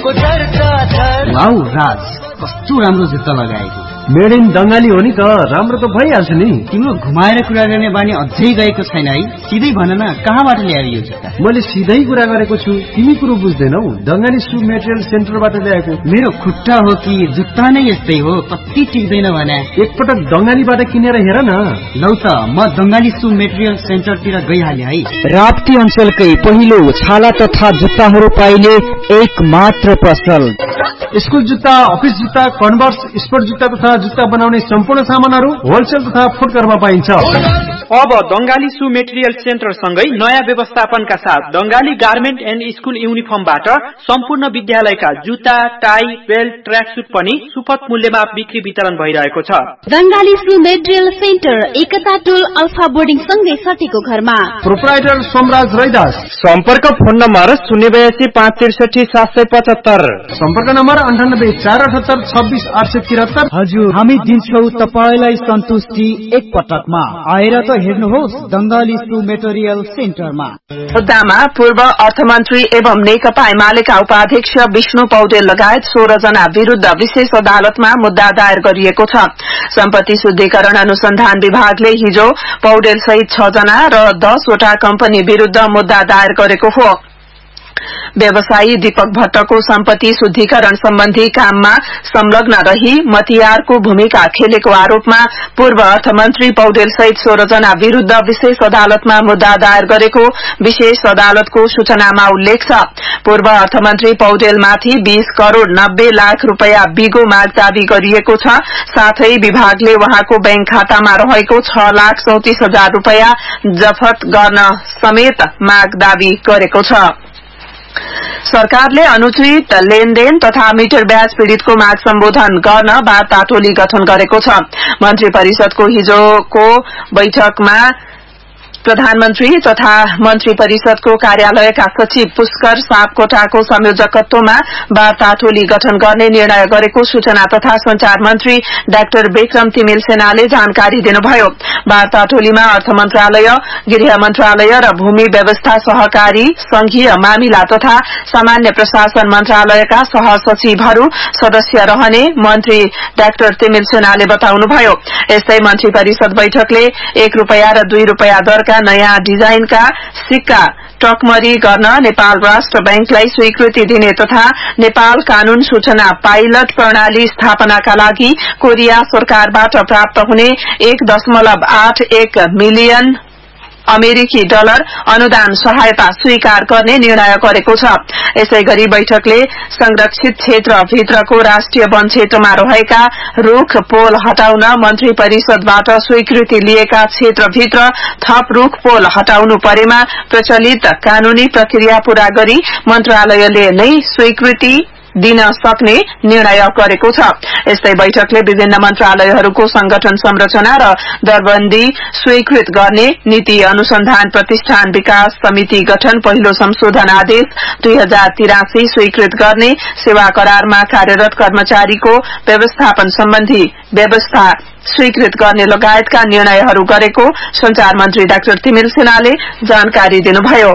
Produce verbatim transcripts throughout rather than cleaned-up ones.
Wow राज, कस्तो राम्रो जुत्ता लगाएको। मेड इन बंगाली हो नि त, राम्रो त भइहाल्छ नि। तिम्रो घुमाएर कुरा गर्ने बानी अझै गएको छैन है? सिधै भन न, कहाँबाट ल्याएर यो जुत्ता? मैले सिधै कुरा गरेको छु, तिमी कुरो बुझ्दैनौ। बंगाली सु मेटेरियल सेन्टरबाट ल्याएको। मेरो खुट्टा हो कि जुत्ता नै यस्तै हो, कति टिक्दैन भने। एकपटक बंगालीबाट किनेर हेर न। लौ त, म बंगाली सु मेटेरियल सेन्टरतिर गइहाले है। राप्ती अञ्चलकै पहिलो छाला तथा जुत्ताहरू पाइने एक मात्र पसल। स्कुल जुत्ता, अफिस जुत्ता, कन्भर्स, स्पोर्ट जुत्ता तथा जुत्ता बनाउने सम्पूर्ण सामानहरू होलसेल तथा फुटकरमा पाइन्छ। अब बंगाली सु मेटेरियल सेन्टर सँगै नयाँ व्यवस्थापनका साथ बंगाली गार्मेन्ट एन्ड स्कुल युनिफर्मबाट सम्पूर्ण विद्यालयका जुत्ता, टाई, बेल्ट, ट्र्याकसुट पनि सुपथ मूल्यमा बिक्री वितरण भइरहेको छ। बंगाली सु मेटेरियल सेन्टर एकता टोल अल्फा बोर्डिङ सँगै सटेको घरमा। प्रोप्राइटर सोमराज रैदास। सम्पर्क फोन नम्बर शून्य बयासी पाँच त्रिसठी सात सय पचहत्तर। सम्पर्क नम्बर अन्ठानब्बे चार अठहत्तर छब्बिस आठ सय त्रिहत्तर। हजुर, हामी दिन्छौ तपाईलाई सन्तुष्टि एक पटकमा। आएर त हेर्नुहोस् बंगाली सु मेटेरियल सेन्टरमा। मुद्दामा पूर्व अर्थमन्त्री एवं नेकपा एमालेका उपाध्यक्ष विष्णु पौडेल लगायत सोह्र जना विरूद्ध विशेष अदालतमा मुद्दा दायर गरिएको छ। सम्पत्ति शुद्धिकरण अनुसन्धान विभागले हिजो पौडेल सहित छ जना र दसवटा कम्पनी विरूद्ध मुद्दा दायर गरेको हो। व्यवसायी दीपक भट्टको सम्पत्ति शुद्धिकरण सम्बन्धी काममा संलग्न रही मतियारको भूमिका खेलेको आरोपमा पूर्व अर्थमन्त्री पौडेल सहित सोह्र जना विरूद्ध विशेष अदालतमा मुद्दा दायर गरेको विशेष अदालतको सूचनामा उल्लेख छ। पूर्व अर्थमन्त्री पौडेलमाथि बीस करोड़ नब्बे लाख रूपियाँ बिगो माग दावी गरिएको छ। साथै विभागले उहाँको बैंक खातामा रहेको छ लाख चौतिस हजार रूपियाँ जफत गर्न समेत माग दावी गरेको छ। सरकारले अनुचित लेनदेन तथा मिटर ब्याज पीड़ितको माग सम्बोधन गर्न वार्ता टोली गठन गरेको छ। मन्त्री परिषदको हिजोको बैठकमा प्रधानमन्त्री तथा मन्त्री परिषदको कार्यालयका सचिव पुष्कर सापकोटाको संयोजकत्वमा वार्ता टोली गठन गर्ने निर्णय गरेको सूचना तथा संचार मन्त्री डाक्टर विक्रम तिमिल सेनाले जानकारी दिनुभयो। वार्ता टोलीमा अर्थ मन्त्रालय, गृह मन्त्रालय र भूमि व्यवस्था सहकारी संघीय मामिला तथा सामान्य प्रशासन मन्त्रालयका सहसचिवहरू सदस्य रहने मन्त्री डाक्टर तिमिल सेनाले बताउनुभयो। यस्तै मन्त्री परिषद बैठकले एक रूपियाँ र दुई रूपियाँ दर नयाँ डिजाइनका सिक्का टकमरी गर्न नेपाल राष्ट्र बैंकलाई स्वीकृति दिने तथा नेपाल कानून सूचना पाइलट प्रणाली स्थापनाका लागि कोरिया सरकारबाट प्राप्त हुने एक दशमलव आठ एक मिलियन अमेरिकी डलर अनुदान सहायता स्वीकार गर्ने निर्णय गरेको छ। यसैगरी बैठकले संरक्षित क्षेत्र भित्रको राष्ट्रिय वन क्षेत्रमा रहेका रूख पोल हटाउन मन्त्री परिषदबाट स्वीकृति लिएका क्षेत्रभित्र थप रूख पोल हटाउनु परेमा प्रचलित कानूनी प्रक्रिया पूरा गरी मन्त्रालयले नै स्वीकृति दिन सक्ने निर्णय गरेको छ। यस्तै बैठकले विभिन्न मन्त्रालयहरूको संगठन संरचना र दरबन्दी स्वीकृत गर्ने नीति अनुसन्धान प्रतिष्ठान विकास समिति गठन पहिलो संशोधन आदेश दुई हजार तिरासी स्वीकृत गर्ने सेवा करारमा कार्यरत कर्मचारीको व्यवस्थापन सम्बन्धी व्यवस्था स्वीकृत गर्ने लगायतका निर्णयहरू गरेको संचार मन्त्री डाक्टर तिमिल सेनाले जानकारी दिनुभयो।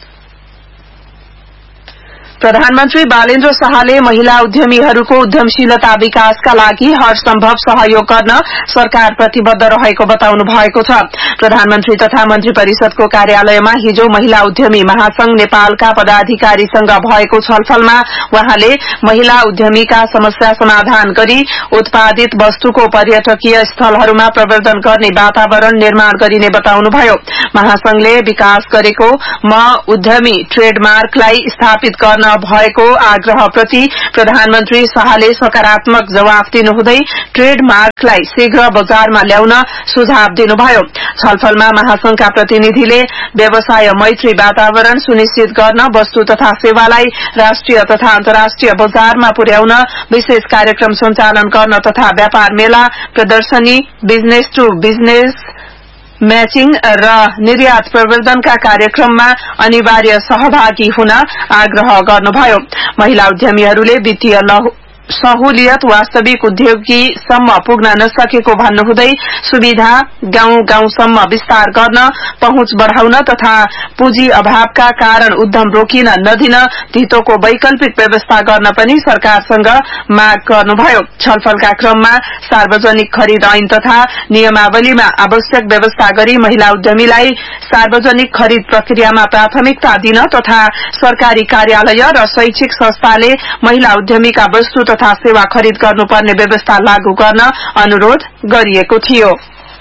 प्रधानमन्त्री बालेन्द्र शाहले महिला उद्यमीहरूको उद्यमशीलता विकासका लागि हर सम्भव सहयोग गर्न सरकार प्रतिबद्ध रहेको बताउनु भएको छ। प्रधानमन्त्री तथा मन्त्री परिषदको कार्यालयमा हिजो महिला उद्यमी महासंघ नेपालका पदाधिकारीसँग भएको छलफलमा वहाँले महिला उद्यमीका समस्या समाधान गरी उत्पादित वस्तुको पर्यटकीय स्थलहरूमा प्रवर्धन गर्ने वातावरण निर्माण गरिने बताउनुभयो। महासंघले विकास गरेको म उद्यमी ट्रेडमार्कलाई स्थापित गर्न भएको आग्रहप्रति प्रधानमन्त्री शाहले सकारात्मक जवाफ दिनुहुँदै ट्रेडमार्कलाई शीघ्र बजारमा ल्याउन सुझाव दिनुभयो। छलफलमा महासंघका प्रतिनिधिले व्यवसाय मैत्री वातावरण सुनिश्चित गर्न वस्तु तथा सेवालाई राष्ट्रिय तथा अन्तर्राष्ट्रिय बजारमा पुर्याउन विशेष कार्यक्रम सञ्चालन गर्न तथा व्यापार मेला, प्रदर्शनी, बिजनेस टू बिजनेस मैचिङ र निर्यात प्रवर्धनका कार्यक्रममा अनिवार्य सहभागी हुन आग्रह गर्नुभयो। महिला उद्यमीहरूले वित्तीय सहुलियत वास्तविक उद्योगीसम्म पुग्न नसकेको भन्नुहुँदै सुविधा गाउँ गाउँसम्म विस्तार गर्न पहुँच बढ़ाउन तथा पुँजी अभावका कारण उद्यम रोकिन नदिन धितोको वैकल्पिक व्यवस्था गर्न पनि सरकारसँग माग गर्नुभयो। छलफलका क्रममा सार्वजनिक खरिद ऐन तथा नियमावलीमा आवश्यक व्यवस्था गरी महिला उद्यमीलाई सार्वजनिक खरिद प्रक्रियामा प्राथमिकता दिन तथा सरकारी कार्यालय र शैक्षिक संस्थाले महिला उद्यमीका वस्तु तथा सेवा खरिद गर्नुपर्ने व्यवस्था लागू गर्न अनुरोध गरिएको थियो।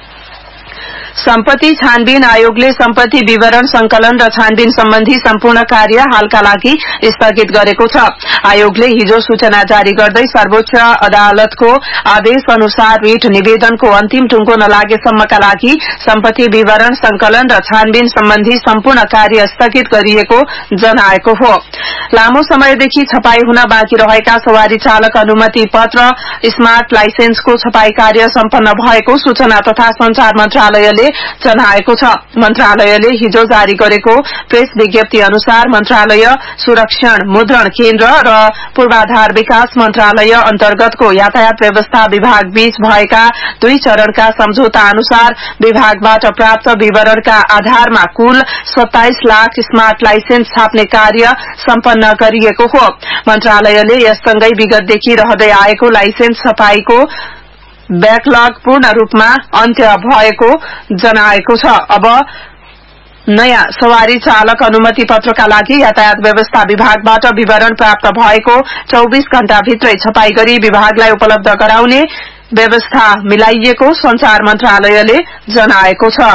सम्पत्ति छानबिन आयोगले सम्पत्ति विवरण संकलन र छानबिन सम्बन्धी सम्पूर्ण कार्य हालका लागि स्थगित गरेको छ। आयोगले हिजो सूचना जारी गर्दै सर्वोच्च अदालतको आदेश अनुसार रिट निवेदनको अन्तिम टुंगो नलागेसम्मका लागि सम्पत्ति विवरण संकलन र छानबिन सम्बन्धी सम्पूर्ण कार्य स्थगित गरिएको जनाएको हो। लामो समयदेखि छपाई हुन बाँकी रहेका सवारी चालक अनुमति पत्र स्मार्ट लाइसेन्सको छपाई कार्य सम्पन्न भएको सूचना तथा संचार मन्त्रालयले जनाएको छ। मन्त्रालयले हिजो जारी गरेको प्रेस विज्ञप्ति अनुसार मन्त्रालय सुरक्षण मुद्रण केन्द्र र पूर्वाधार विकास मन्त्रालय अन्तर्गतको यातायात व्यवस्था विभाग बीच भएका दुई चरणका सम्झौता अनुसार विभागबाट प्राप्त विवरणका आधारमा कुल सत्ताइस लाख स्मार्ट लाइसेन्स छाप्ने कार्य सम्पन्न गरिएको हो। मन्त्रालयले यससँगै विगतदेखि रहँदै आएको लाइसेन्स छपाईको ब्याकलग पूर्ण रूपमा अन्त्य भएको जनाएको छ। अब नयाँ सवारी चालक अनुमति पत्रका लागि यातायात व्यवस्था विभागबाट विवरण प्राप्त भएको चौबीस घण्टा भित्रै छपाई गरी विभागलाई उपलब्ध गराउने व्यवस्था मिलाइएको संचार मन्त्रालयले जनाएको छ।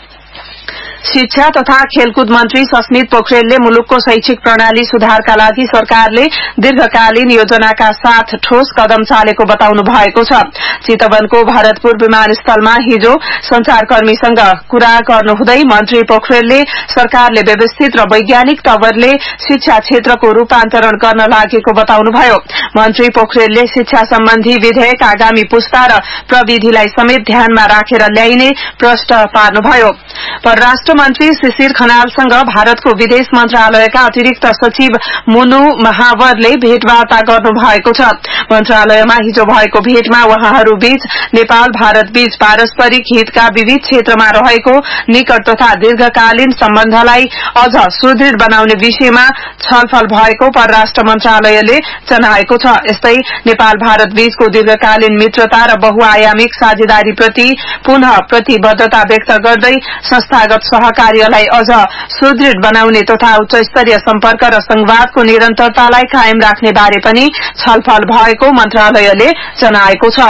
शिक्षा तथा खेलकुद मन्त्री सस्मित पोखरेलले मुलुकको शैक्षिक प्रणाली सुधारका लागि सरकारले दीर्घकालीन योजनाका साथ ठोस कदम चालेको बताउनु भएको छ। चितवनको भरतपुर विमानस्थलमा हिजो संचारकर्मीसँग कुरा गर्नुहुँदै मन्त्री पोखरेलले सरकारले व्यवस्थित र वैज्ञानिक तवरले शिक्षा क्षेत्रको रूपान्तरण गर्न लागेको बताउनुभयो। मन्त्री पोखरेलले शिक्षा सम्बन्धी विधेयक आगामी पुस्ता र प्रविधिलाई समेत ध्यानमा राखेर ल्याइने प्रश्न पार्नुभयो। परराष्ट्र मन्त्री शिशिर खनालसँग भारतको विदेश मन्त्रालयका अतिरिक्त सचिव मुनु महावरले भेटवार्ता गर्नु भएको छ। मन्त्रालयमा हिजो भएको भेटमा उहाँहरू बीच नेपाल भारत बीच पारस्परिक हितका विविध क्षेत्रमा रहेको निकट तथा दीर्घकालीन सम्बन्धलाई अझ सुदृढ़ बनाउने विषयमा छलफल भएको परराष्ट्र मन्त्रालयले जनाएको छ। यस्तै नेपाल भारत बीचको दीर्घकालीन मित्रता र बहुआयामिक साझेदारीप्रति पुनः प्रतिबद्धता व्यक्त गर्दै संस्थागत सहकार्यलाई अझ सुदृढ़ बनाउने तथा उच्च स्तरीय सम्पर्क र संवादको निरन्तरतालाई कायम राख्ने बारे पनि छलफल भएको मन्त्रालयले जनाएको छ।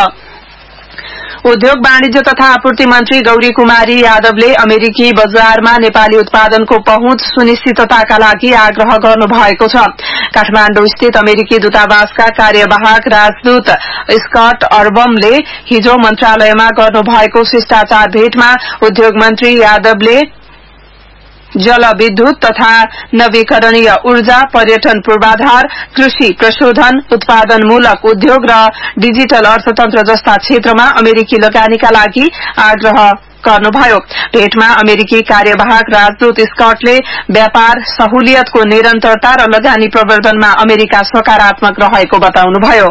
उद्योग वाणिज्य तथा आपूर्ति मन्त्री गौरी कुमारी यादवले अमेरिकी बजारमा नेपाली उत्पादनको पहुँच सुनिश्चितताका लागि आग्रह गर्नु भएको छ। काठमाण्डु स्थित अमेरिकी दूतावासका कार्यवाहक राजदूत स्कट अर्बमले हिजो मन्त्रालयमा गर्नुभएको शिष्टाचार भेटमा उद्योग मन्त्री यादवले जलविद्युत तथा नवीकरणीय ऊर्जा, पर्यटन पूर्वाधार, कृषि प्रशोधन, उत्पादनमूलक उद्योग र डिजिटल अर्थतन्त्र जस्ता क्षेत्रमा अमेरिकी लगानीका लागि आग्रह गर्नुभयो। भेटमा अमेरिकी कार्यवाहक राजदूत स्कटले व्यापार सहुलियतको निरन्तरता र लगानी प्रवर्धनमा अमेरिका सकारात्मक रहेको बताउनुभयो।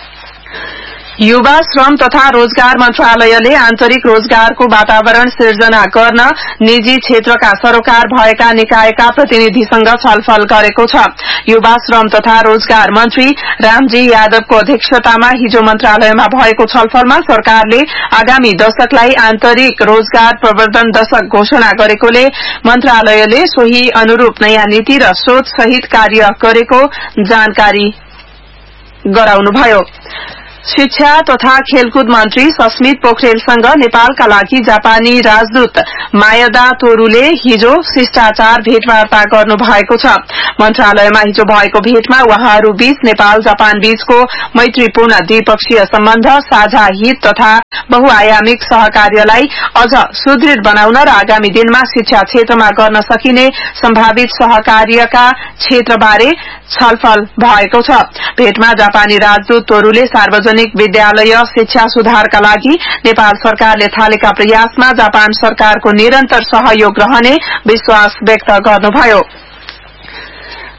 युवा श्रम तथा रोजगार मन्त्रालयले आन्तरिक रोजगारको वातावरण सिर्जना गर्न निजी क्षेत्रका सरोकार भएका निकायका प्रतिनिधिसँग छलफल गरेको छ। युवा श्रम तथा रोजगार मन्त्री रामजी यादवको अध्यक्षतामा हिजो मन्त्रालयमा भएको छलफलमा सरकारले आगामी दशकलाई आन्तरिक रोजगार प्रवर्धन दशक घोषणा गरेकोले मन्त्रालयले सोही अनुरूप नयाँ नीति र सोच सहित कार्य गरेको जानकारी गराउनुभयो। शिक्षा तथा खेलकुद मन्त्री सस्मित पोखरेलसँग नेपालका लागि जापानी राजदूत मायदा तोरूले हिजो शिष्टाचार भेटवार्ता गर्नु भएको छ। मन्त्रालयमा हिजो भएको भेटमा उहाँहरू बीच नेपाल जापान बीचको मैत्रीपूर्ण द्विपक्षीय सम्बन्ध, साझा हित तथा बहुआयामिक सहकार्यलाई अझ सुदृढ़ बनाउन र आगामी दिनमा शिक्षा क्षेत्रमा गर्न सकिने सम्भावित सहकार्यका क्षेत्रबारे छलफल भएको छ। भेटमा जापानी राजदूत तोरूले सार्वजनिक विद्यालय शिक्षा सुधारका लागि नेपाल सरकारले थालेका प्रयासमा जापान सरकारको निरन्तर सहयोग रहने विश्वास व्यक्त गर्नुभयो।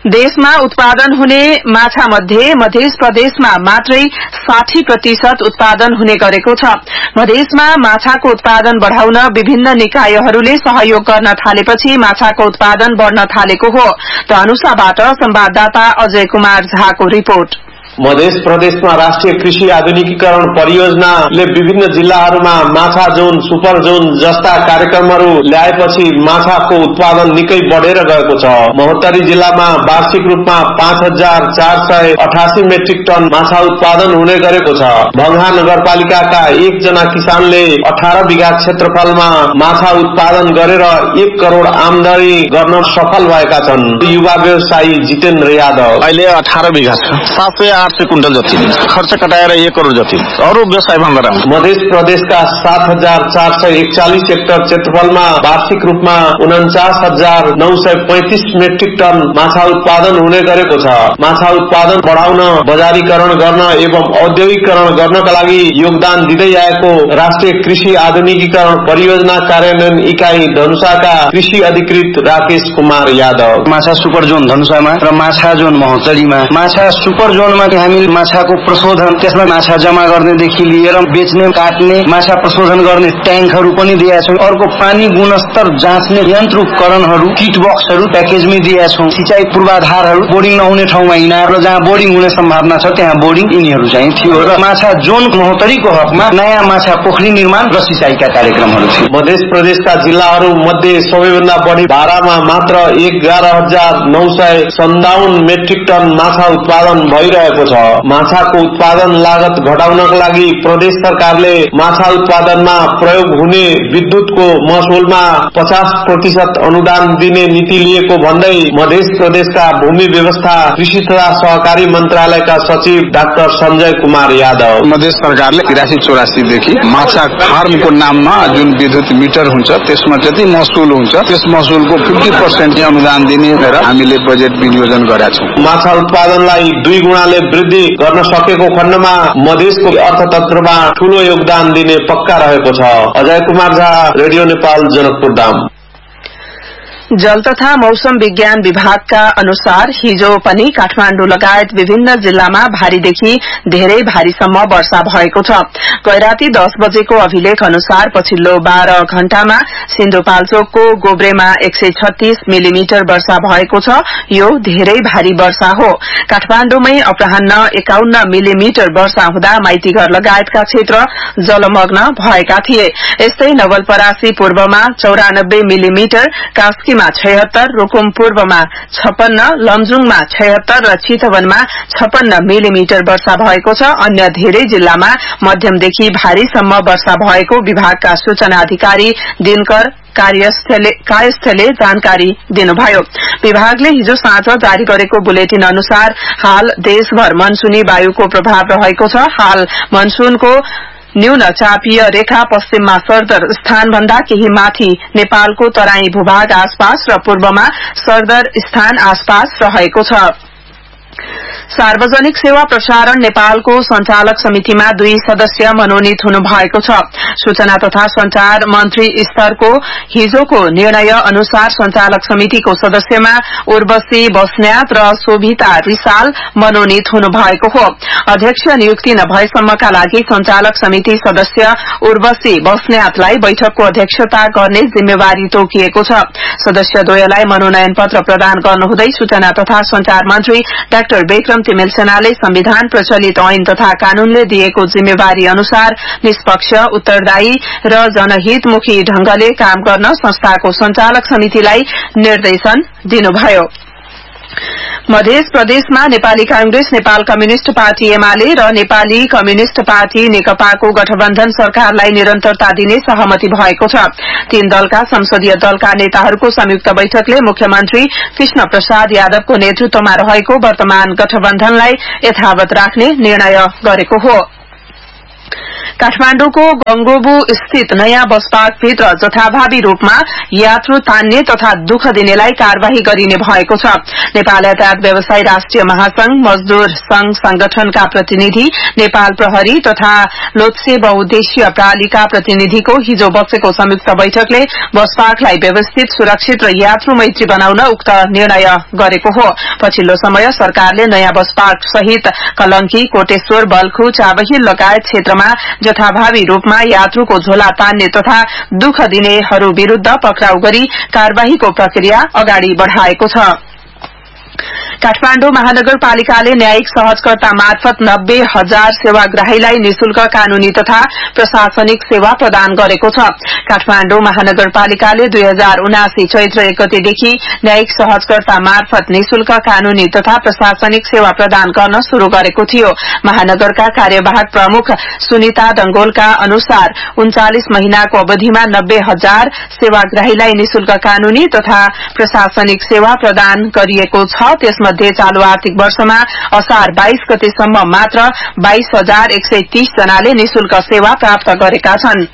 देशमा उत्पादन हुने माछा मध्ये मध्य प्रदेशमा मात्रै साठी प्रतिशत उत्पादन हुने गरेको छ। मधेसमा माछाको उत्पादन बढ़ाउन विभिन्न निकायहरूले सहयोग गर्न थालेपछि माछाको उत्पादन बढ़न थालेको हो। धनुषाबाट संवाददाता अजय कुमार झाको रिपोर्ट। मध्य प्रदेशमा राष्ट्रिय कृषि आधुनिकीकरण परियोजनाले विभिन्न जिल्लाहरूमा माछा जोन, सुपर जोन जस्ता कार्यक्रमहरू ल्याएपछि माछाको उत्पादन निकै बढ़ेर गएको छ। महोत्तरी जिल्लामा वार्षिक रूपमा पाँच हजार चार सय अठासी मेट्रिक टन माछा उत्पादन हुने गरेको छ। भंगा नगरपालिकाका एकजना किसानले अठार बिघा क्षेत्रफलमा माछा उत्पादन गरेर एक करोड़ आमदानी गर्न सफल भएका छन्। युवा व्यवसायी जितेन्द्र यादव अहिले अठार बिघा छ, सात सय आठ सय कुंटल जति खर्च कटाएर एक करोड़ जति अरू व्यवसाय भन्दा राम्रो। मध्य प्रदेशका सात हजार चार सय एकचालिस हेक्टर क्षेत्रफलमा वार्षिक रूपमा उन्चास हजार नौ सय पैंतीस मेट्रिक टन माछा उत्पादन हुने गरेको छ। माछा उत्पादन बढ़ाउन, बजारीकरण गर्न एवं औद्योगिकरण गर्नका लागि योगदान दिँदै आएको राष्ट्रिय कृषि आधुनिकीकरण परियोजना कार्यान्वयन इकाई धनुषाका कृषि अधिकृत राकेश कुमार यादव माछा सुपर जोन धनुषामा र माछा जोन महोत्तरीमा, माछा सुपर जोनमा हामी माछाको प्रशोधन, त्यसमा माछा जमा गर्नेदेखि लिएर बेच्ने, काट्ने, माछा प्रशोधन गर्ने ट्याङ्कहरू पनि दिएका छौं। अर्को पानी गुणस्तर जाँच्ने यन्त्र उपकरणहरू, किट बक्सहरू प्याकेजमै दिएका छौं। सिंचाई पूर्वाधारहरू, बोर्डिङ नहुने ठाउँमा यिनीहरू र जहाँ बोर्डिङ हुने सम्भावना छ त्यहाँ बोर्डिङ यिनीहरू चाहिँ थियो। र माछा जोन महोत्तरीको हकमा नयाँ माछा पोखरी निर्माण र सिंचाईका कार्यक्रमहरू थिए। मध्य प्रदेशका जिल्लाहरू मध्ये सबैभन्दा बढ़ी बाह्रमा मात्र एघार हजार नौ सय सन्ताउन्न मेट्रिक टन माछा उत्पादन भइरहेको छ। माछाको उत्पादन लागत घटाउनका लागि प्रदेश सरकारले माछा उत्पादनमा प्रयोग हुने विद्युतको महसुलमा पचास प्रतिशत अनुदान दिने नीति लिएको भन्दै मध्य प्रदेशका भूमि व्यवस्था, कृषि तथा सहकारी मन्त्रालयका सचिव डाक्टर संजय कुमार यादव मध्य सरकारले तिरासी चौरासी देखि माछा फार्मको नाममा जुन विद्युत मिटर हुन्छ त्यसमा जति महसुल हुन्छ त्यस महसुलको पचास प्रतिशत अनुदान दिने भनेर हामीले बजेट विनियोजन गरेका छौं। माछा उत्पादनलाई दुई गुणाले वृद्धि गर्न सकेको खण्डमा मधेसको अर्थतन्त्रमा ठूलो योगदान दिने पक्का रहेको छ। अजय कुमार झा, रेडियो नेपाल, जनकपुर धाम। जल तथा मौसम विज्ञान विभागका अनुसार हिजो पनि काठमाण्डु लगायत विभिन्न जिल्लामा भारीदेखि धेरै भारीसम्म वर्षा भएको छ। गैराती दस बजेको अभिलेख अनुसार पछिल्लो बाह्र घण्टामा सिन्धुपाल्चोकको गोब्रेमा एक सय छत्तीस मिलिमिटर वर्षा भएको छ। यो धेरै भारी वर्षा हो। काठमाण्डुमै अपराह्न एकाउन्न मिलिमिटर वर्षा हुँदा माइतीघर लगायतका क्षेत्र जलमग्न भएका थिए। यस्तै नवलपरासी पूर्वमा चौरानब्बे मिलिमिटर, कास्की छयत्तर, रुकुम पूर्वमा छप्पन्न, लमजुङमा छयत्तर र चितवनमा छप्पन्न मिलिमिटर वर्षा भएको छ। अन्य धेरै जिल्लामा मध्यमदेखि भारीसम्म वर्षा भएको विभागका सूचना अधिकारी दिनकर कायस्थले जानकारी दिनुभयो। विभागले हिजो साँझ जारी गरेको बुलेटिन अनुसार हाल देशभर मनसूनी वायुको प्रभाव रहेको छ। हाल मनसूनको न्यून चापीय रेखा पश्चिममा सरदर स्थान भन्दा केही माथि नेपालको तराई भूभाग आसपास र पूर्वमा सरदर स्थान आसपास रहेको छ। सार्वजनिक सेवा प्रसारण नेपालको संचालक समितिमा दुई सदस्य मनोनित हुनु भएको छ। सूचना तथा संचार मन्त्री स्तरको हिजोको निर्णय अनुसार संचालक समितिको सदस्यमा उर्वशी बस्न्यात र शोभिता रिसाल मनोनित हुनु भएको हो। अध्यक्ष नियुक्ति नभएसम्मका लागि संचालक समिति सदस्य उर्वशी बस्न्यातलाई बैठकको अध्यक्षता गर्ने जिम्मेवारी तोकिएको छ। सदस्यद्वयलाई मनोनयन पत्र प्रदान गर्नुहुँदै सूचना तथा संचार मन्त्री डाक्टर विक्रम तिमेल सेनाले संविधान, प्रचलित ऐन तथा कानूनले दिएको जिम्मेवारी अनुसार निष्पक्ष, उत्तरदायी र जनहितमुखी ढंगले काम गर्न संस्थाको संचालक समितिलाई निर्देशन दिनुभयो। मध्य प्रदेशमा नेपाली कांग्रेस, नेपाल कम्युनिष्ट पार्टी एमाले र नेपाली कम्युनिष्ट पार्टी नेकपाको गठबन्धन सरकारलाई निरन्तरता दिने सहमति भएको छ। तीन दलका संसदीय दलका नेताहरूको संयुक्त बैठकले मुख्यमन्त्री कृष्ण प्रसाद यादवको नेतृत्वमा रहेको वर्तमान गठबन्धनलाई यथावत राख्ने निर्णय गरेको हो। काठमाडौँको गंगोबु स्थित नयाँ बस पार्क भित्र जथाभावी रूपमा यात्रु तान्ने तथा दुःख दिनेलाई कार्यवाही गरिने भएको छ। नेपाल यातायात व्यवसायी राष्ट्रिय महासंघ, मजदूर संघ संगठनका प्रतिनिधि, नेपाल प्रहरी तथा लोत्से बहुद्देश्यीय प्रणालीका प्रतिनिधिको हिजो बसेको संयुक्त बैठकले बस पार्कलाई व्यवस्थित, सुरक्षित र यात्रु मैत्री बनाउन उक्त निर्णय गरेको हो। पछिल्लो समय सरकारले नयाँ बस पार्क सहित कलंकी, कोटेश्वर, बल्खु, चाबहिल लगायत क्षेत्रमा जथाभावी रूपमा यात्रुको झोला तान्ने तथा दुःख दिनेहरू विरूद्ध पक्राउ गरी कार्यवाहीको प्रक्रिया अगाडि बढ़ाएको छ। काठमाडौँ महानगरपालिकाले न्यायिक सहजकर्ता मार्फत नब्बे हजार सेवाग्राहीलाई निशुल्क कानूनी तथा प्रशासनिक सेवा प्रदान गरेको छ। काठमाडौँ महानगरपालिकाले दुई हजार उनासी चैत्र एक गतेदेखि न्यायिक सहजकर्ता मार्फत निशुल्क कानूनी तथा प्रशासनिक सेवा प्रदान गर्न शुरू गरेको थियो। महानगरका कार्यवाहक प्रमुख सुनिता डंगोलका अनुसार उन्चालिस महीनाको अवधिमा नब्बे हजार सेवाग्राहीलाई निशुल्क कानूनी तथा प्रशासनिक सेवा प्रदान गरिएको छ। त्यसमध्ये चालू आर्थिक वर्षमा असार बाइस गतेसम्म मात्र बाइस हजार एक सय तीस जनाले निशुल्क सेवा प्राप्त गरेका छन्।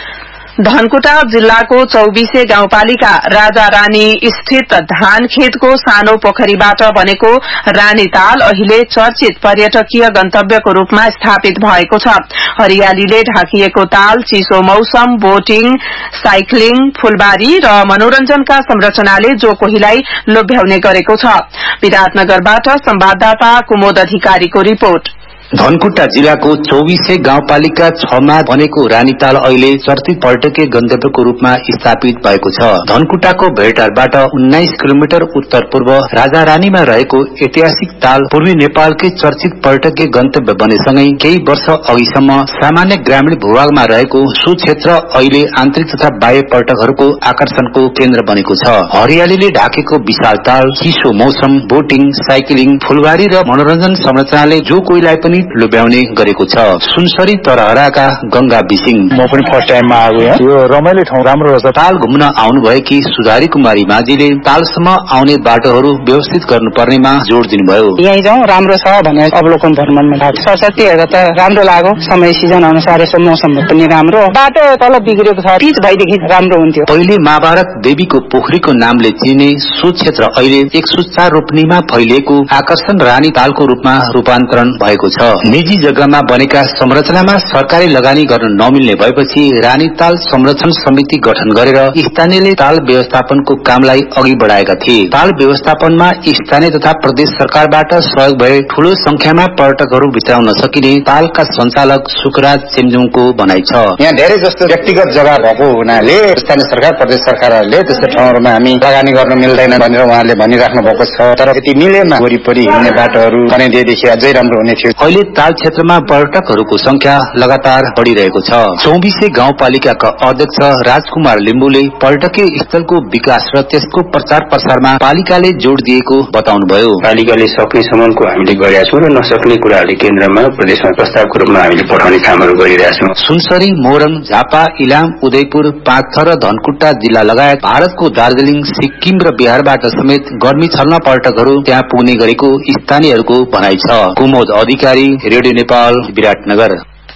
धनकुटा जिल्लाको चौबीसे गाउँपालिका राजा रानी स्थित धान खेतको सानो पोखरीबाट बनेको रानी ताल अहिले चर्चित पर्यटकीय गन्तव्यको रूपमा स्थापित भएको छ। हरियालीले ढाकिएको ताल चिसो मौसम, बोटिङ, साइक्लिङ, फूलबारी र मनोरञ्जनका संरचनाले जो कोहीलाई लोभ्याउने गरेको छ। विराटनगरबाट संवाददाता कुमोद अधिकारीको रिपोर्ट। धनकुटा जिल्लाको चौबीसे गाउँपालिका छमा बनेको रानीताल अहिले चर्चित पर्यटकीय गन्तव्यको रूपमा स्थापित भएको छ। धनकुटाको भेटारबाट उन्नाइस किलोमिटर उत्तर पूर्व राजा रानीमा रहेको ऐतिहासिक ताल पूर्वी नेपालकै चर्चित पर्यटकीय गन्तव्य बनेसँगै केही वर्ष अघिसम्म सामान्य ग्रामीण भूभागमा रहेको सो क्षेत्र अहिले आन्तरिक तथा बाह्य पर्यटकहरूको आकर्षणको केन्द्र बनेको छ। हरियालीले ढाकेको विशाल ताल, चिसो मौसम, बोटिङ, साइक्लिङ, फूलबारी र मनोरञ्जन संरचनाले जो कोहीलाई पनि लोभ्याउने गरेको छ। सुनसरी तरहराका गंगा बिसिङ, म पनि फर्स्ट टाइममा आएको यो रमाइलो ठाउँ राम्रो रहेछ। ताल घुम्न आउनु भएकी सुधारी कुमारी माझीले तालसम्म आउने बाटोहरू व्यवस्थित गर्नुपर्नेमा जोड़ दिनुभयो। यही जाउँ राम्रो छ भने अवलोकन भ्रमणमा लाग्यो। सरस्वती हेर्दा त राम्रो लाग्यो। समय सिजन अनुसार यसो मौसम पनि राम्रो, बाटो तल बिग्रेको छ, पिच भएदेखि राम्रो हुन्थ्यो। पहिले महाभारत देवीको पोखरीको नामले चिने सो क्षेत्र अहिले एक सौ चार रोपनीमा फैलिएको आकर्षण रानी तालको रूपमा रूपान्तरण भएको छ। निजी जग्गामा बनेका संरचनामा सरकारी लगानी गर्न नमिल्ने भएपछि रानीताल संरक्षण समिति गठन गरेर स्थानीयले ताल व्यवस्थापनको कामलाई अघि बढ़ाएका थिए। ताल व्यवस्थापनमा स्थानीय तथा प्रदेश सरकारबाट सहयोग भए ठूलो संख्यामा पर्यटकहरू भित्राउन सकिने तालका संचालक सुकराज चेम्जुङको भनाइ छ। यहाँ धेरै जस्तो व्यक्तिगत जग्गा भएको हुनाले स्थानीय सरकार, प्रदेश सरकारहरूले त्यस्तो ठाउँहरूमा हामी लगानी गर्न मिल्दैन भनेर उहाँले भनिराख्नु भएको छ। तर यति मिलेमा वरिपरि हिँड्ने बाटोहरू बनाइदिएदेखि अझै राम्रो हुने थियो। अहिले ताल क्षेत्रमा पर्यटकहरूको संख्या लगातार बढ़िरहेको छ। चौबीसे गाउँपालिकाका अध्यक्ष राजकुमार लिम्बुले पर्यटकीय स्थलको विकास र त्यसको प्रचार प्रसारमा पालिकाले जोड़ दिएको बताउनुभयो। पालिकाले सक्ने सम्मको हामीले गरेका छौँ र नसक्ने कुराहरूले केन्द्रमा प्रदेशमा प्रस्तावको रूपमा हामीले पठाउने कामहरू गरिरहेका छौँ। सुनसरी, मोरङ, झापा, इलाम, उदयपुर, पाँचथर र धनकुटा जिल्ला लगायत भारतको दार्जिलिङ, सिक्किम र बिहारबाट समेत गर्मी छल्न पर्यटकहरू त्यहाँ पुग्ने गरेको स्थानीयहरूको भनाइ छ। कुमोद अधिकारी, रेडियो नेपाल, विराटनगर।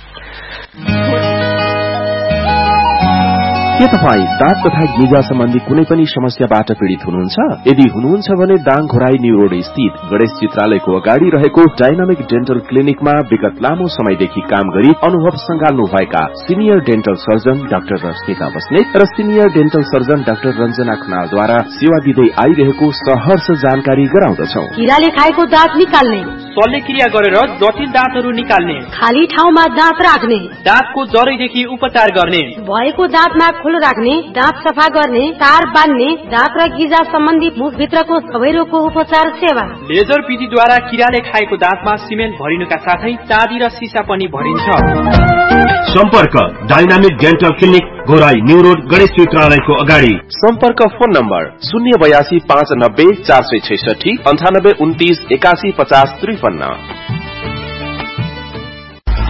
के तपाईँ दाँत तथा गिजा सम्बन्धी कुनै पनि समस्याबाट पीड़ित हुनुहुन्छ? यदि हुनुहुन्छ भने दाङ घोराई न्यू रोड स्थित गणेश चित्रालयको अगाडि रहेको डायनामिक डेन्टल क्लिनिकमा विगत लामो समयदेखि काम गरी अनुभव संगाल्नु भएका senior dental surgeon doctor Rashmita Basnet र senior dental surgeon doctor Ranjana खनालद्वारा सेवा दिँदै आइरहेको सहर्ष जानकारी गराउँदछौ। किराले खाएको दाँत निकाल्ने, शल्यक्रिया गरेर जटिल दाँतहरू निकाल्ने, खाली ठाउँमा दाँत राख्ने, दाँतको जरैदेखि उपचार गर्ने, भएको दाँतमा खुल राख्ने, दाँत सफा गर्ने, तार बान्ने, दाँत र गिजा सम्बन्धी मुखभित्रको सबै रोगको उपचार सेवा। लेजर विधिद्वारा किराले खाएको दाँतमा सिमेन्ट भरिनुका साथै चाँदी र सिसा पनि भरिन्छ। सम्पर्क dynamic dental clinic, Ghorahi new road, Ganesh चित्रालयको अगाडि। सम्पर्क फोन नम्बर शून्य बयासी पाँच नब्बे चार सय छैसठी अन्ठानब्बे उन्तिस एकासी पचास त्रिपन्न।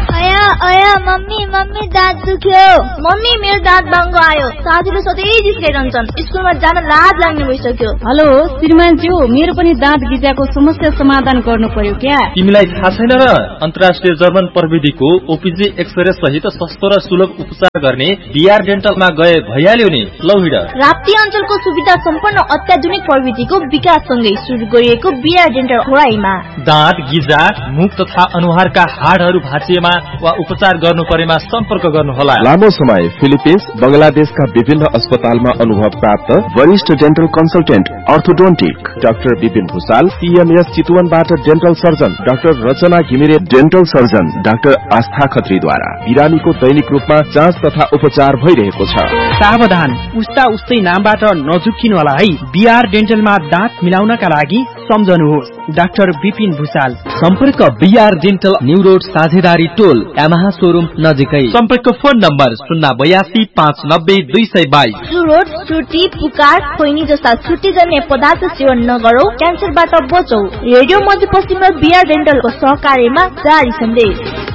अया मम्मी मम्मी दाँत दुख्यो। मम्मी मेरो दाँत बाङ्गो आयो। साथीले सधैँ जिस्काइरहन्छन्। स्कुलमा जान लाज लाग्ने भइसक्यो। हेलो श्रीमानज्यू, मेरो पनि दाँत गिजाको समस्या समाधान गर्नु पर्यो क्या? तिमीलाई थाहा छैन र? अन्तर्राष्ट्रिय जर्मन प्रविधिको ओपीजी एक्सरे सहित सस्तो र सुलभ उपचार गर्ने बिआर डेन्टलमा गए भइहाल्यो नि। लौ हिँड। राप्ती अञ्चलको सुविधा सम्पन्न अत्याधुनिक प्रविधिको विकाससँगै सुरु गरिएको बिआर डेन्टल घोराईमा दाँत गिजा, मुख तथा अनुहारका हाडहरू भाँचिएमा वा उपचार गर्नु परेमा सम्पर्क गर्नुहोला। लामो समय फिलिपिन्स, बंगलादेशका विभिन्न अस्पतालमा अनुभव प्राप्त वरिष्ठ dental consultant orthodontic doctor Vipin Bhusal, CMS चितवनबाट dental surgeon doctor रचना घिमिरे, डेन्टल सर्जन डाक्टर आस्था खत्रीद्वारा बिरामीको दैनिक रूपमा जाँच तथा उपचार भइरहेको छ। सावधान, उस्ता उस्तै नामबाट नझुक्किनु होला है। बिआर डेन्टलमा दाँत मिलाउनका लागि सम्झनुहोस् डाक्टर विपिन भूषाल। सम्पर्क बिआर डेन्टल न्यू रोड साझेदारी टोल यामाहा शोरूम नजिकै। सम्पर्क फोन नम्बर शून्य बयासी पाँच नब्बे दुई सय बाइस। चुरोट, चुटी, पुकार, खैनी जस्ता छुट्टीजन्य पदार्थ सेवन नगरौ, क्यान्सरबाट बचौ। रेडियो मध्यपश्चिम र बिआर डेन्टलको सहकार्यमा जारी सन्देश।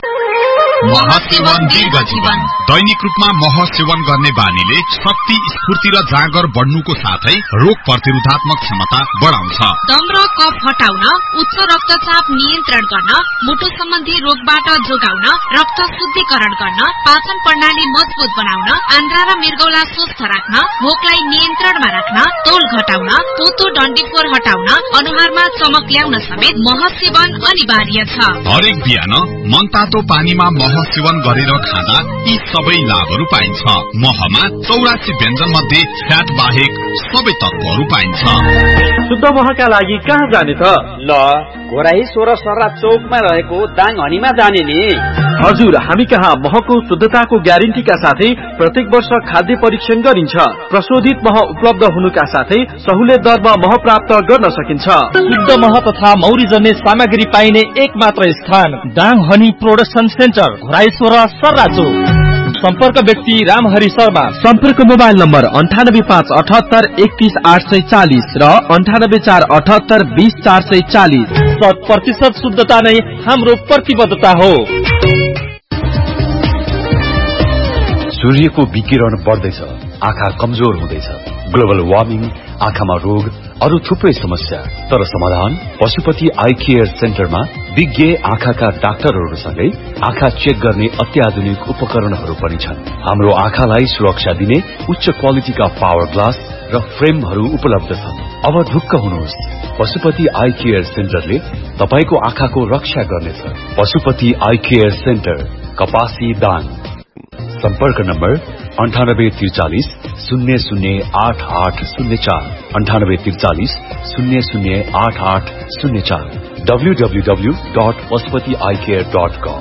मह सेवन दीर्घ जीवन। दैनिक रूपमा मह सेवन गर्ने बानीले शक्ति, स्फूर्ति र जाँगर बढ्नुको साथै रोग प्रतिरोधात्मक क्षमता बढाउँछ। दम र कफ हटाउन, उच्च रक्तचाप नियन्त्रण गर्न, मुटु सम्बन्धी रोगबाट जोगाउन, रक्त शुद्धिकरण गर्न, पाचन प्रणाली मजबुत बनाउन, आन्द्रा र मृगौला स्वस्थ राख्न, भोकलाई नियन्त्रणमा राख्न, तौल घटाउन, पोतो डन्डीफोर हटाउन, अनुहारमा चमक ल्याउन समेत मह सेवन अनिवार्य छ। हरेक बिहान मनतातो पानीमा मह सेवन गरेर खाँदा यी सबै लाभहरू पाइन्छ। महमा चौरासी व्यञ्जन मध्ये फ्याट बाहेक सबै तत्वहरू पाइन्छ। शुद्ध महका लागि कहाँ जाने त? ल घोराई सोह्र सर्रा चौकमा रहेको दाङ हनीमा जाने नि। हजुर, हामी कहाँ महको शुद्धताको ग्यारेन्टीका साथै प्रत्येक वर्ष खाद्य परीक्षण गरिन्छ। प्रशोधित मह उपलब्ध हुनुका साथै सहुलियत दरमा मह प्राप्त गर्न सकिन्छ। शुद्ध मह तथा मौरी जन्ने सामग्री पाइने एक मात्र स्थान Dang honey production centre, Ghorahi सोह्र सर्रा चौक। सम्पर्क व्यक्ति रामहरि शर्मा। सम्पर्क मोबाइल नम्बर अन्ठानब्बे पाँच अठहत्तर एकतीस आठ सय चालिस र अन्ठानब्बे चार अठहत्तर बीस चार सय चालिस। शत प्रतिशत शुद्धता नै हाम्रो प्रतिबद्धता हो। सूर्यको विकिरण बढ्दैछ, आँखा कमजोर हुँदैछ। ग्लोबल वार्मिङ, आँखामा रोग, अरू थुप्रै समस्या। तर समाधान पशुपति आई केयर सेन्टरमा विज्ञ आँखाका डाक्टरहरूसँगै आँखा चेक गर्ने अत्याधुनिक उपकरणहरू पनि छन्। हाम्रो आँखालाई सुरक्षा दिने उच्च क्वालिटीका पावर ग्लास र फ्रेमहरू उपलब्ध छन्। अब ढुक्क हुनुहोस्, पशुपति आई केयर सेन्टरले तपाईको आँखाको रक्षा गर्नेछ। पशुपति आई केयर सेन्टर, कपासी दाङ। सम्पर्क नम्बर अन्ठानब्बे त्रिचालिस शून्य शून्य आठ आठ शून्य चार, अन्ठानब्बे त्रिचालिस शून्य शून्य आठ आठ शून्य चार, W W W dot Pashupati I care dot कम।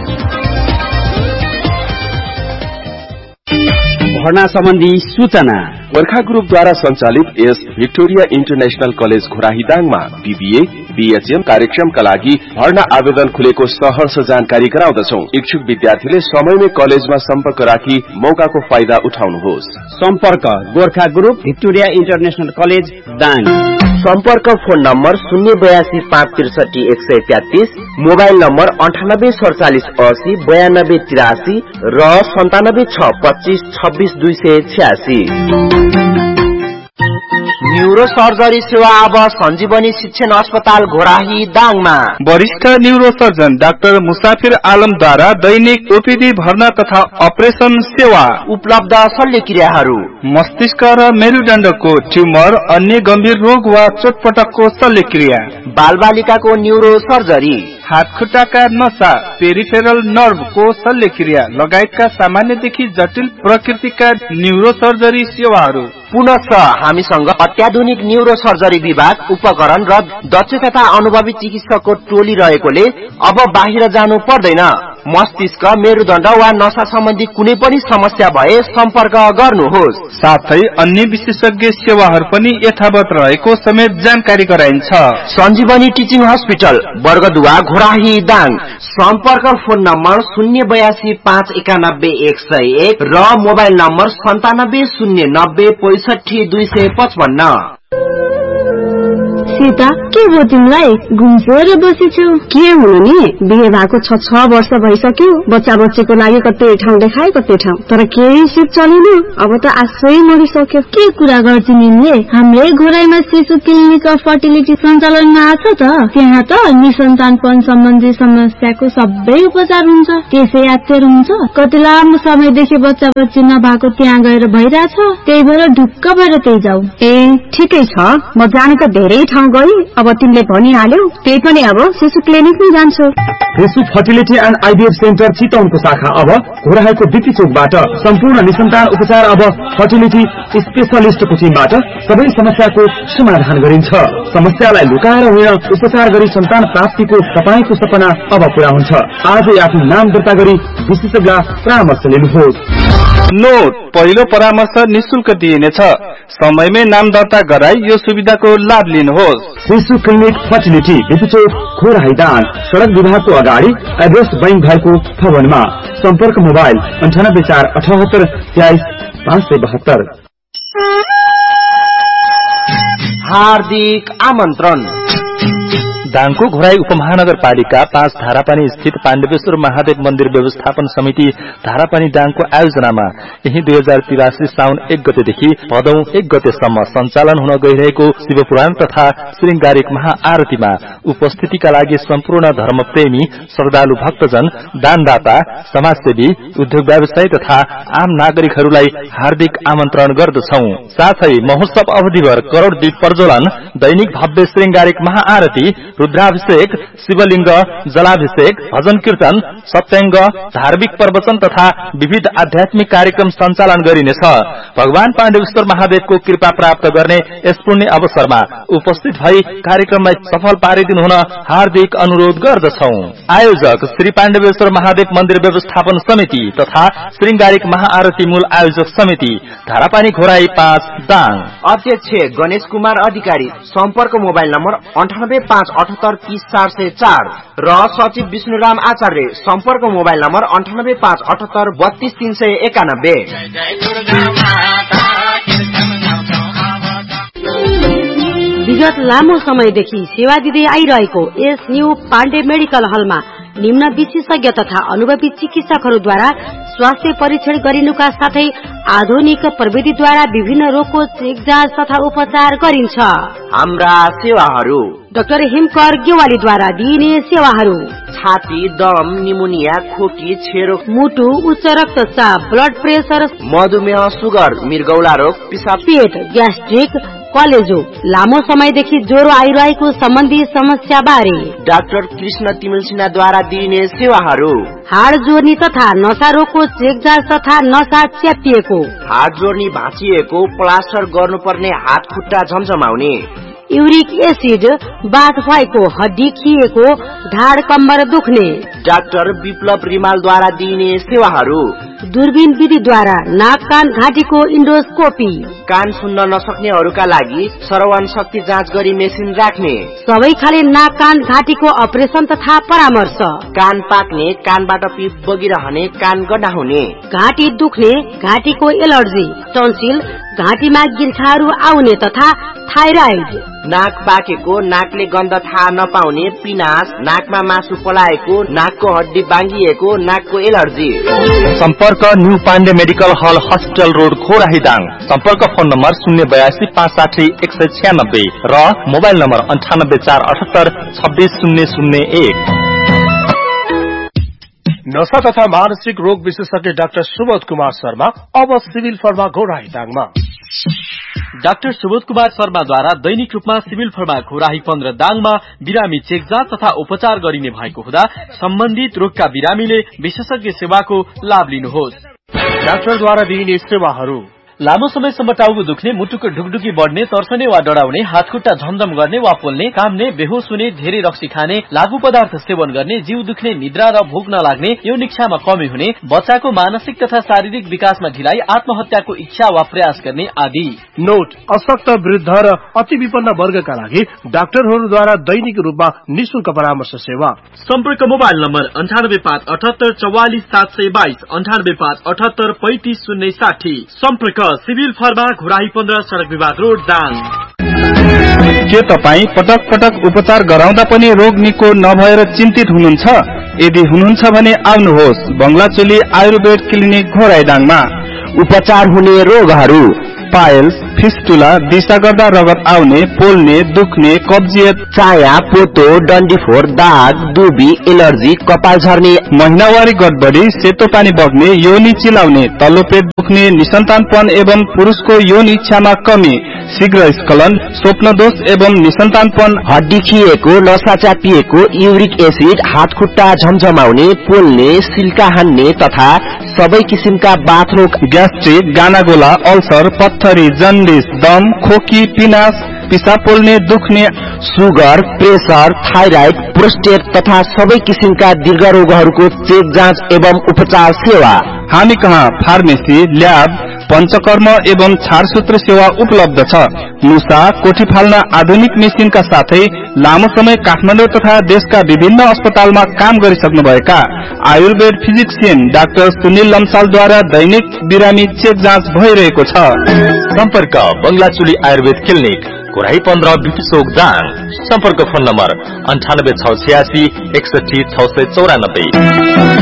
भर्ना सम्बन्धी सूचना गोर्खा ग्रुपद्वारा सञ्चालित यस Victoria international college घोराहीदाङमा BBA, BHM कार्यक्रमका लागि भर्ना आवेदन खुलेको सहर्ष जानकारी गराउँदछौ। इच्छुक विद्यार्थीले समयमै कलेजमा सम्पर्क राखी मौकाको फाइदा उठाउनुहोस्। सम्पर्क Gorkha group Victoria international college Dang. सम्पर्क फोन नम्बर शून्य बयासी पाँच त्रिसठी एक सय तेत्तीस, मोबाइल नम्बर अन्ठानब्बे सडचालिस असी बयानब्बे तिरासी र सन्तानब्बे छ पच्चीस छब्बीस दुई सय छ्यासी। न्यूरो सर्जरी सेवा अब सञ्जीवनी शिक्षण अस्पताल घोराही दाङमा। वरिष्ठ न्यूरो सर्जन डाक्टर मुसाफिर आलमद्वारा दैनिक ओपीडी भर्ना तथा अपरेसन सेवा उपलब्ध। शल्यक्रियाहरू मस्तिष्क र मेरुदण्डको ट्युमर, अन्य गम्भीर रोग वा चोटपटकको शल्यक्रिया, बालबालिकाको न्यूरो सर्जरी, हात खुट्टाका नसा, पेरिफेरल नर्भको शल्यक्रिया लगायतका सामान्यदेखि जटिल प्रकृतिका न्यूरो सर्जरी सेवाहरू। पुनः हामीसँग अत्याधुनिक न्यूरो सर्जरी विभाग, उपकरण र दक्ष तथा अनुभवी चिकित्सकको टोली रहेकोले अब बाहिर जानु पर्दैन। मस्तिष्क, मेरुदण्ड वा नसा सम्बन्धी कुनै पनि समस्या भए सम्पर्क गर्नुहोस्। साथै अन्य विशेषज्ञ सेवाहरू पनि यथावत रहेको समेत जानकारी गराइन्छ। सञ्जीवनी टिचिङ हस्पिटल, वर्गदुवा, घोराही दाङ। सम्पर्क फोन नम्बर शून्य बयासी पाँच एकानब्बे एक सय एक र मोबाइल नम्बर सन्तानब्बे शून्य नब्बे पैसठी दुई सय पचपन्न। सीता के भयो तिमीलाई घुम्सोर बसेछौ के हुनु नि बिहे भएको छ छ वर्ष भइसक्यो बच्चा बच्चीको लागि कतै ठाउँ देखाए कतै ठाउँ तर केही सिप चलेन अब त आशै मरिसक्यो के कुरा गर्छौ निले हाम्रै घोराइमा शिशु क्लिनिक अफ फर्टिलिटी सञ्चालनमा आछ त त्यहाँ त निसन्तानपन सम्बन्धी समस्याको सबै उपचार हुन्छ त्यसै यात्तर हुन्छ कति लामो समयदेखि बच्चा बच्ची नभएको त्यहाँ गएर भइराछ त्यही भएर ढुक्क भएर त्यही जाऊ ए ठिकै छ म जाने त धेरै ठाउँ गई अब तिमीले भनिहाल्यौ त्यही पनि अब शिशु क्लिनिक नै जान्छु शिशु फर्टिलिटी एन्ड आइभीएफ सेन्टर चितवनको शाखा अब घोराइको बिपी चोकबाट सम्पूर्ण निसन्तान उपचार अब फर्टिलिटी स्पेशलिस्टको टिमबाट सबै समस्याको समाधान गरिन्छ समस्यालाई लुकाएर होइन उपचार गरी सन्तान प्राप्तिको तपाईको सपना अब पूरा हुन्छ आजै आफ्नो नाम दर्ता गरी विशेषज्ञ परामर्श लिनुहोस् नोट पहिलो परामर्श निशुल्क दिइनेछ समयमै नाम दर्ता गराई यो सुविधाको लाभ लिनुहोस् शिशु क्लिनिक फर्टिलिटी बिपीचोक खोराइदान सड़क विभागको अगाडि एड्रेस बैंक भएको भवनमा सम्पर्क मोबाइल अन्ठानब्बे चार अठहत्तर तेइस पाँच सय बहत्तर हार्दिक आमन्त्रण दाङको घोराई उपमहानगरपालिका पाँच धारापानी स्थित पाण्डवेश्वर महादेव मन्दिर व्यवस्थापन समिति धारापानी दाङको आयोजनामा यही दुई हजार तिरासी साउन एक गतेदेखि भदौ एक गतेसम्म सञ्चालन हुन गइरहेको शिवपुराण तथा श्रृंगारिक महाआरतीमा उपस्थितिका लागि सम्पूर्ण धर्मप्रेमी श्रद्धालु भक्तजन दानदाता समाजसेवी उद्योग व्यवसायी तथा आम नागरिकहरूलाई हार्दिक आमन्त्रण गर्दछौ साथै महोत्सव अवधिभर करोड़ दीप प्रज्वलन दैनिक भव्य श्रृंगारिक महाआरती रुद्राभिषेक शिवलिंग जलाभिषेक भजन कीर्तन सत्संग धार्मिक प्रवचन तथा विविध आध्यात्मिक कार्यक्रम सञ्चालन गरिनेछ भगवान पाण्डवेश्वर महादेवको कृपा प्राप्त गर्ने यस पुण्य अवसरमा उपस्थित भई कार्यक्रमलाई सफल पारिदिनु हुन हार्दिक अनुरोध गर्दछौ आयोजक श्री पाण्डवेश्वर महादेव मन्दिर व्यवस्थापन समिति तथा श्रृंगारिक महाआरती मूल आयोजक समिति धारापानी घोराई पाँच दाङ अध्यक्ष गणेश कुमार अधिकारी सम्पर्क मोबाइल नम्बर अन्ठानब्बे पाँच अठहत्तर तीस चार सय चार र सचिव विष्णुराम आचार्य सम्पर्क मोबाइल नम्बर अन्ठानब्बे पाँच अठहत्तर बत्तीस तीन सय एकानब्बे विगत लामो समयदेखि सेवा दिँदै आइरहेको यस न्यू पाण्डे मेडिकल हलमा निम्न विशेषज्ञ तथा अनुभवी चिकित्सकहरूद्वारा स्वास्थ्य परीक्षण गरिनुका साथै आधुनिक प्रविधिद्वारा विभिन्न रोगको जाँच तथा उपचार गरिन्छ हाम्रा सेवाहरू डाक्टर हिमकर गेवालीद्वारा दिइने सेवाहरू छाती दम निमोनिया खोकी छेरो मुटु उच्च रक्तचाप ब्लड प्रेसर मधुमेह सुगर मृगौला रोग पिसाब पेट ग्यास्ट्रिक कलेजो लामो समयदेखि ज्वरो आइरहेको सम्बन्धी समस्या बारे डाक्टर कृष्ण तिमिल सिन्हाद्वारा दिइने सेवाहरू हाड जोर्नी तथा नसा रोगको चेकजाँच तथा नसा च्यापिएको हाड जोर्नी भाँचिएको प्लास्टर गर्नुपर्ने हात खुट्टा झमझमाउने युरिक एसिड बाथ भएको हड्डी खिएको ढाड कम्बर दुख्ने डाक्टर विप्लव रिमालद्वारा दिइने सेवाहरू दूरबीन विधिद्वारा नाक कान घाँटीको इन्डोस्कोपी कान सुन्न नसक्नेहरूका लागि श्रवण शक्ति जाँच गरी मेसिन राख्ने सबै खाले नाक कान घाँटीको अपरेसन तथा परामर्श कान पाक्ने कानबाट पिप बगिरहने कान गड्डा हुने घाँटी दुख्ने घाँटीको एलर्जी टन्सिल घाँटीमा गिर्खाहरू आउने तथा थाइराइड नाक पाकेको नाकले गन्ध थाहा नपाउने पिनास नाकमा मासु पलाएको नाकको हड्डी बाङ्गिएको नाकको एलर्जी सम्पर्क न्यू पाण्डे मेडिकल हल हस्पिटल रोड खोराहीदाङ सम्पर्क फोन नम्बर शून्य बयासी पाँच साठी एक सय छ्यानब्बे र मोबाइल नम्बर अन्ठानब्बे चार अठहत्तर छब्बीस शून्य शून्य एक नशा तथा मानसिक रोग विशेषज्ञ डाक्टर सुबोध कुमार शर्मा अब civil pharma घोराहीदाङमा doctor Subodh Kumar शर्माद्वारा दैनिक रूपमा सिभिल फर्मा घोराही पन्ध्र दाङमा बिरामी चेकजाँच तथा उपचार गरिने भएको हुँदा सम्बन्धित रोगका बिरामीले विशेषज्ञ सेवाको लाभ लिनुहोस् डाक्टरद्वारा दिइने सेवाहरू लामो समयसम्म टाउको दुख्ने मुटुको ढुकढुकी बढ्ने तर्सने वा डराउने हातखुट्टा झमझम गर्ने वा पोल्ने काम्ने बेहोस हुने धेरै रक्सी खाने लागू पदार्थ सेवन गर्ने जिउ दुख्ने निद्रा र भोक नलाग्ने यौन इच्छामा कमी हुने बच्चाको मानसिक तथा शारीरिक विकासमा ढिलाइ आत्महत्याको इच्छा वा प्रयास गर्ने आदि नोट अशक्त वृद्ध र अति विपन्न वर्गका लागि डाक्टरहरूद्वारा दैनिक रूपमा निशुल्क परामर्श सेवा सम्पर्क मोबाइल नम्बर अन्ठानब्बे पाँच अठहत्तर चौवालिस सात सय बाइस अन्ठानब्बे पाँच अठहत्तर पैंतिस शून्य साठी सम्पर्क सिभिल फर्मा घोराही पन्ध्र सड़क विभाग रोड दाङ के तपाईँ पटक पटक उपचार गराउँदा पनि रोग निको नभएर चिन्तित हुनुहुन्छ? यदि हुनुहुन्छ भने आउनुहोस् बंगलाचोली आयुर्वेद क्लिनिक घोराइडाङमा। उपचार हुने रोगहरू पाइल्स, फिस्टुला, दिशा गर्दा रगत आउने, पोल्ने, दुख्ने, कब्जियत, चाया, पोतो, डन्डीफोर, दाग, दुबी, एलर्जी, कपाल झर्ने, महिनावारी गडबडी, सेतो पानी बग्ने, योनि चिलाउने, तल्लो पेट दुख्ने, निसन्तानपन एवं पुरुषको यौन इच्छामा कमी, शीघ्र स्खलन, स्वप्नदोष एवं निसन्तानपन, हड्डी खिएको, नसा चापिएको, युरिक एसिड, हात खुट्टा झमझमाउने, पोल्ने, सिल्का हान्ने तथा सबै किसिमका बाथरोग, ग्यास्ट्रिक, गानागोला, अल्सर, पत्थरी, जन्डिस, दम, खोकी, पिनास, पिसाब पोल्ने, दुख्ने, सुगर, प्रेसर, थाइराइड, प्रोस्टेट तथा सबै किसिमका दीर्घ रोगहरूको चेक जाँच एवं उपचार सेवा। हामी कहाँ फार्मेसी, ल्याब, पंचकर्म एवं छारसूत्र सेवा उपलब्ध छ। मुसा, कोठी फाल्न आधुनिक मेसिनका साथै लामो समय काठमाडौँ तथा देशका विभिन्न अस्पतालमा काम गरिसक्नुभएका आयुर्वेद फिजिक्सियन डाक्टर सुनिल लम्सालद्वारा दैनिक बिरामी चेक जाँच भइरहेको छ। सम्पर्क बंगलाचोली आयुर्वेद क्लिनिक घोराई पन्ध्र बिटी चौक दाङ। सम्पर्क फोन नम्बर अन्ठानब्बे छ छयासी एकसठी छ सय चौरानब्बे।